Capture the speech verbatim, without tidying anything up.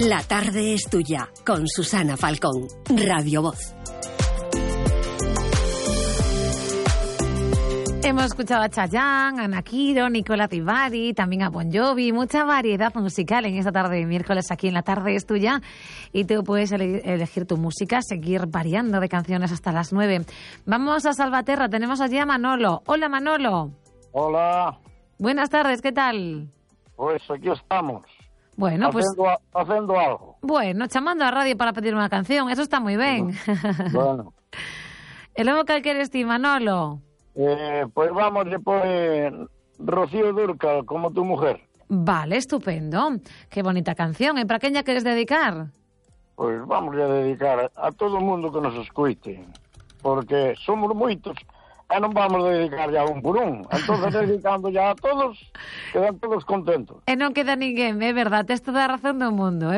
La tarde es tuya, con Susana Falcón, Radio Voz. Hemos escuchado a Chayanne, a Nakiro, Nicola Tivari, también a Bon Jovi, mucha variedad musical en esta tarde de miércoles aquí en La Tarde es Tuya, y tú puedes ele- elegir tu música, seguir variando de canciones hasta las nueve. Vamos a Salvaterra, tenemos allí a Manolo. Hola, Manolo. Hola. Buenas tardes, ¿qué tal? Pues aquí estamos. Bueno, pues... Haciendo, haciendo algo. Bueno, chamando a radio para pedir una canción, eso está muy bien. Bueno. ¿E logo cal queres ti, Manolo? Eh, pues vamos a poner Rocío Dúrcal, Como tu mujer. Vale, estupendo. Qué bonita canción. ¿E para quen ya queres dedicar? Pues vamos a dedicar a todo o mundo que nos escuite, porque somos moitos e non vamos a dedicar ya un por un. Entonces, dedicando ya a todos, quedan todos contentos. E non queda ninguén, é verdade, tes toda a razón do mundo.